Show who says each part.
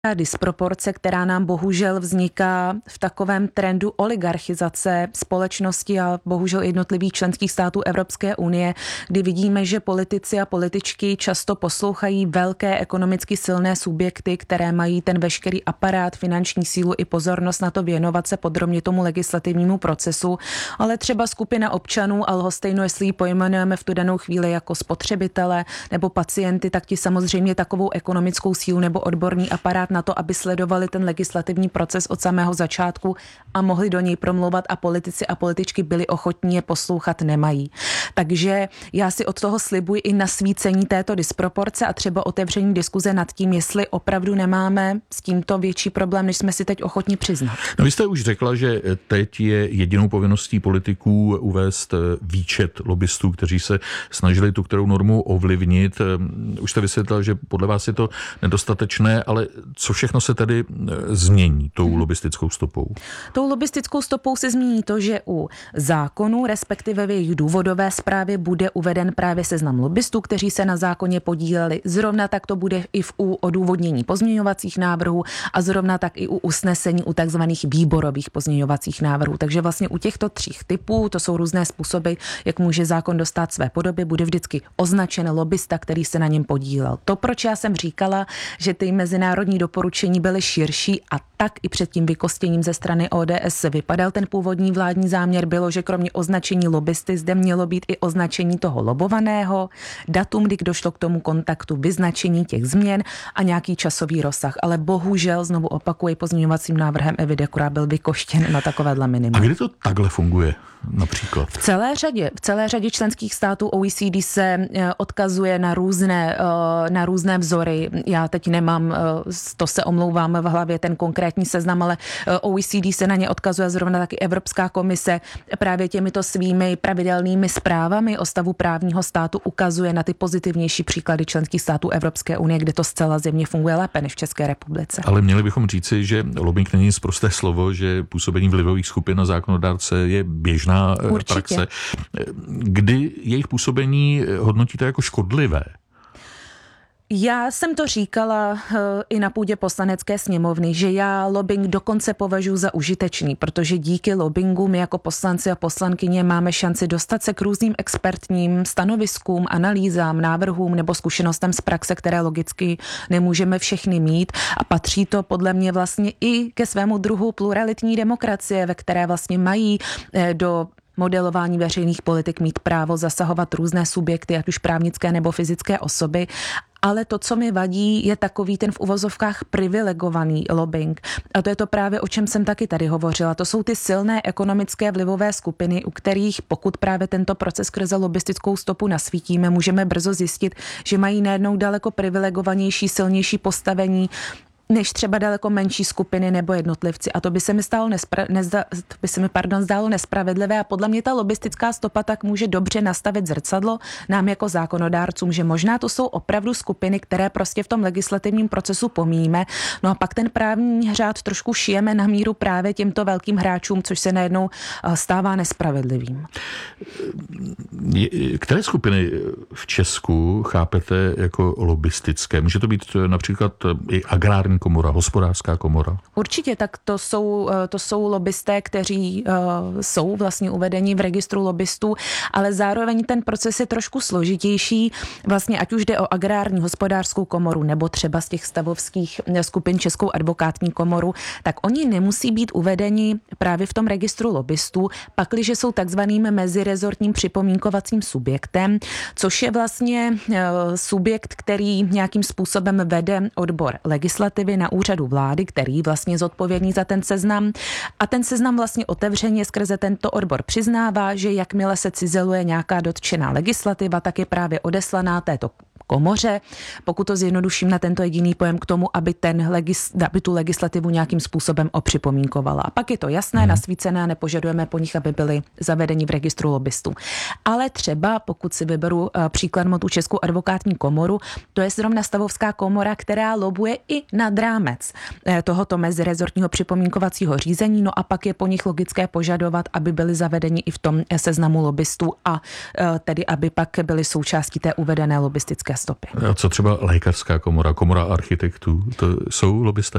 Speaker 1: disproporce, která nám bohužel vzniká v takovém trendu oligarchizace společnosti a bohužel jednotlivých členských států Evropské unie, kdy vidíme, že politici a političky často poslouchají velké ekonomicky silné subjekty, které mají ten veškerý aparát, finanční sílu i pozornost na to věnovat se podrobně tomu legislativnímu procesu, ale třeba skupina občanů a lhostejno, jestli ji pojmenujeme v tu danou chvíli jako spotřebitele nebo pacienty, tak ti samozřejmě takovou ekonomickou sílu nebo odborný aparát na to, aby sledovali ten legislativní proces od samého začátku a mohli do něj promlouvat a politici a političky byli ochotní je poslouchat, nemají. Takže já si od toho slibuji i nasvícení této disproporce a třeba otevření diskuze nad tím, jestli opravdu nemáme s tímto větší problém, než jsme si teď ochotni přiznat.
Speaker 2: No vy jste už řekla, že teď je jedinou povinností politiků uvést výčet lobbystů, kteří se snažili tu kterou normu ovlivnit. Už jste vysvětlila, že podle vás je to nedostatečné, ale co všechno se tady změní tou lobbystickou stopou?
Speaker 1: Tou lobbystickou stopou se změní to, že u zákonů, respektive v jejich důvodové zprávě bude uveden právě seznam lobbystů, kteří se na zákoně podíleli. Zrovna tak to bude i u odůvodnění pozměňovacích návrhů a zrovna tak i u usnesení u takzvaných výborových pozměňovacích návrhů. Takže vlastně u těchto tří typů, to jsou různé způsoby, jak může zákon dostat své podoby, bude vždycky označen lobbysta, který se na něm podílel. To, proč já jsem říkala, že ty mezinárodní doporučení byly širší a tak i před tím vykostěním ze strany ODS vypadal ten původní vládní záměr, bylo, že kromě označení lobbysty zde mělo být i označení toho lobovaného, datum, kdy došlo k tomu kontaktu, vyznačení těch změn a nějaký časový rozsah. Ale bohužel, znovu opakuji, pozměňovacím návrhem Evideura byl vykoštěn na takovéhle minimum.
Speaker 2: A kdy to takhle funguje například?
Speaker 1: V celé řadě členských států OECD se odkazuje na různé vzory. Já teď nemám, to se omlouvám v hlavě ten konkrétní seznam, ale OECD se na ně odkazuje, zrovna taky Evropská komise právě těmito svými pravidelnými zprávami o stavu právního státu ukazuje na ty pozitivnější příklady členských států Evropské unie, kde to zcela zjevně funguje lépe než v České republice.
Speaker 2: Ale měli bychom říci, že lobbying není sprosté slovo, že působení vlivových skupin na zákonodárce je běžná praxe. Kdy jejich působení hodnotíte jako škodlivé?
Speaker 1: Já jsem to říkala i na půdě Poslanecké sněmovny, že já lobbying dokonce považuji za užitečný, protože díky lobbingu my jako poslanci a poslankyně máme šanci dostat se k různým expertním stanoviskům, analýzám, návrhům nebo zkušenostem z praxe, které logicky nemůžeme všechny mít a patří to podle mě vlastně i ke svému druhu pluralitní demokracie, ve které vlastně mají do modelování veřejných politik mít právo zasahovat různé subjekty, ať už právnické nebo fyzické osoby. Ale to, co mi vadí, je takový ten v uvozovkách privilegovaný lobbying. A to je to právě, o čem jsem taky tady hovořila. To jsou ty silné ekonomické vlivové skupiny, u kterých, pokud právě tento proces skrze lobbystickou stopu nasvítíme, můžeme brzo zjistit, že mají najednou daleko privilegovanější, silnější postavení než třeba daleko menší skupiny nebo jednotlivci. A to by se mi zdálo nespravedlivé a podle mě ta lobbystická stopa tak může dobře nastavit zrcadlo nám jako zákonodárcům, že možná to jsou opravdu skupiny, které prostě v tom legislativním procesu pomíjíme. No a pak ten právní řád trošku šijeme na míru právě těmto velkým hráčům, což se najednou stává nespravedlivým.
Speaker 2: Které skupiny v Česku chápete jako lobbystické? Může to být například i agrární komora, hospodářská komora?
Speaker 1: Určitě, tak to jsou lobbysté, kteří jsou vlastně uvedeni v registru lobbystů, ale zároveň ten proces je trošku složitější, vlastně ať už jde o agrární hospodářskou komoru nebo třeba z těch stavovských skupin Českou advokátní komoru, tak oni nemusí být uvedeni právě v tom registru lobbystů, pakliže jsou takzvaným mezirezortním připomínkovacím subjektem, což je vlastně subjekt, který nějakým způsobem vede odbor legislativy na úřadu vlády, který vlastně je zodpovědný za ten seznam. A ten seznam vlastně otevřeně skrze tento odbor přiznává, že jakmile se cizeluje nějaká dotčená legislativa, tak je právě odeslaná této komoře, pokud to zjednoduším na tento jediný pojem, k tomu, aby tu legislativu nějakým způsobem opřipomínkovala. A pak je to jasné, nasvícené a nepožadujeme po nich, aby byli zavedeni v registru lobbystů. Ale třeba, pokud si vyberu příklad tu Českou advokátní komoru, to je zrovna stavovská komora, která lobuje i nad rámec tohoto mezirezortního připomínkovacího řízení, no a pak je po nich logické požadovat, aby byli zavedeni i v tom seznamu lobbystů a tedy aby pak byli součástí té uvedené lobbystické stopy.
Speaker 2: A co třeba lékařská komora, komora architektů, to jsou lobbysté?